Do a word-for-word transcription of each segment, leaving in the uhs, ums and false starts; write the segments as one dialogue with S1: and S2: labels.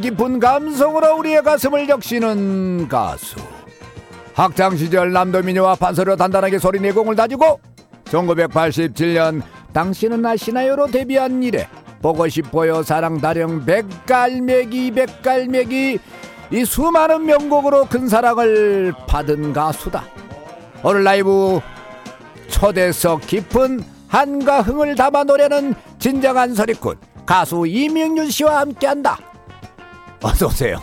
S1: 깊은 감성으로 우리의 가슴을 적시는 가수. 학창시절 남도민요와 판소리로 단단하게 소리 내공을 다지고 천구백팔십칠 년 당신은 아시나요로 데뷔한 이래 보고 싶어요 사랑 타령 백갈매기 백갈매기 이 수많은 명곡으로 큰 사랑을 받은 가수다. 오늘 라이브 초대석 깊은 한과 흥을 담아 노래는 진정한 소리꾼 가수 이명윤 씨와 함께한다. 어서 오세요.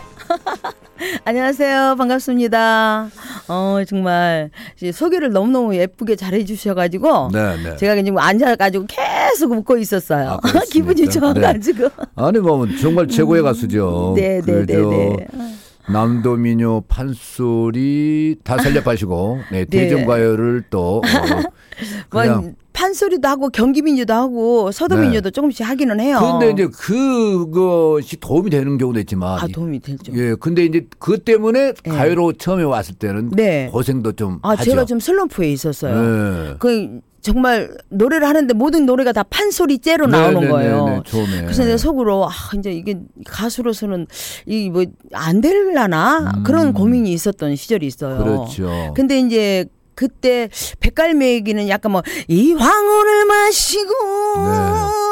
S2: 안녕하세요. 반갑습니다. 어 정말 소개를 너무너무 예쁘게 잘해 주셔가지고
S1: 네네.
S2: 제가 지금 앉아가지고 계속 웃고 있었어요. 아, 기분이 좋아가지고.
S1: 네. 아니 뭐 정말 최고의 가수죠.
S2: 네네네네.
S1: 남도민요 판소리 다 살려파시고 네, 대중가요를 또 어, 그냥
S2: 뭐 판소리도 하고 경기민요도 하고 서도민요도 네. 조금씩 하기는 해요.
S1: 그런데 이제 그것이 도움이 되는 경우도 있지만
S2: 아 도움이 되죠.
S1: 예, 근데 이제 그 때문에 네. 가요로 처음에 왔을 때는 네. 고생도 좀
S2: 아,
S1: 하죠.
S2: 제가 좀 슬럼프에 있었어요.
S1: 네.
S2: 그 정말 노래를 하는데 모든 노래가 다 판소리째로 나오는 네네네네, 거예요.
S1: 처음에.
S2: 그래서 내가 속으로 아 이제 이게 가수로서는 이 뭐 안 될라나 음. 그런 고민이 있었던 시절이 있어요.
S1: 그렇죠.
S2: 근데 이제 그때 백갈매기는 약간 뭐 이 황혼을 마시고
S1: 네.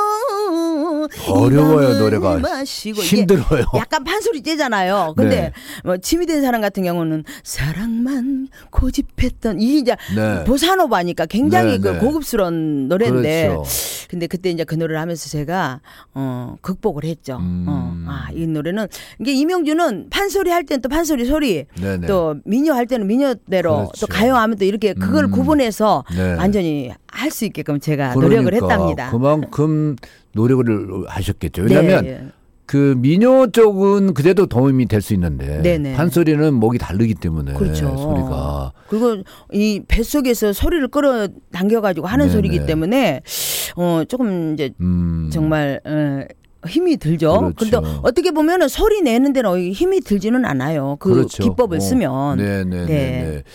S1: 어려워요 노래가 마시고 힘들어요.
S2: 약간 판소리째잖아요. 근데
S1: 네.
S2: 뭐 침이 된 사람 같은 경우는 사랑만 고집했던 이 이제 네. 보사노바니까 굉장히 네, 그 네. 고급스러운 노래인데 그렇죠. 근데 그때 이제 그 노래를 하면서 제가 어 극복을 했죠.
S1: 음.
S2: 어, 아, 이 노래는 이게 이명주는 판소리 할 때는 또 판소리 소리
S1: 네네.
S2: 또 민요 할 때는 민요대로
S1: 그렇죠.
S2: 또 가요 하면 또 이렇게 그걸
S1: 음.
S2: 구분해서
S1: 네.
S2: 완전히 할 수 있게끔 제가
S1: 그러니까,
S2: 노력을 했답니다.
S1: 그만큼 노력을 하셨겠죠. 왜냐하면
S2: 네.
S1: 그 민요 쪽은 그래도 도움이 될 수 있는데
S2: 네네.
S1: 판소리는 목이 다르기 때문에
S2: 그렇죠.
S1: 소리가
S2: 그리고 이 뱃속에서 소리를 끌어당겨가지고 하는 네네. 소리이기 때문에 어 조금 이제 음. 정말 어, 힘이 들죠. 그런데 그렇죠. 어떻게 보면은 소리 내는 데는 힘이 들지는 않아요. 그
S1: 그렇죠.
S2: 기법을
S1: 어.
S2: 쓰면.
S1: 네네네. 네.